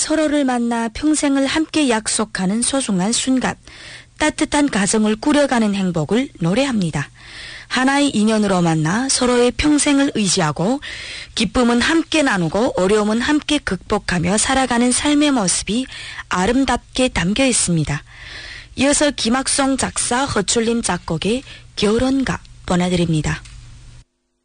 서로를 만나 평생을 함께 약속하는 소중한 순간, 따뜻한 가정을 꾸려가는 행복을 노래합니다. 하나의 인연으로 만나 서로의 평생을 의지하고 기쁨은 함께 나누고 어려움은 함께 극복하며 살아가는 삶의 모습이 아름답게 담겨 있습니다. 이어서 김학송 작사, 허출림 작곡의 결혼가 보내드립니다.